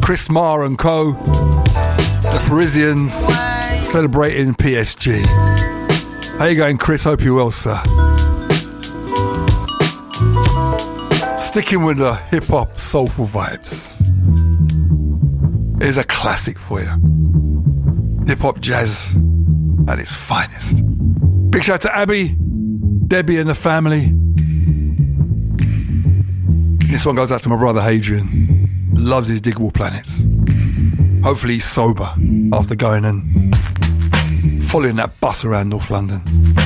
Chris Marr and co. The Parisians celebrating PSG. How you going, Chris? Hope you're well, sir. Sticking with the hip-hop soulful vibes. Here's a classic for you. Hip-hop jazz at its finest. Big shout out to Abby, Debbie and the family. This one goes out to my brother Hadrian. Loves his Diggable Planets. Hopefully he's sober after going and following that bus around North London.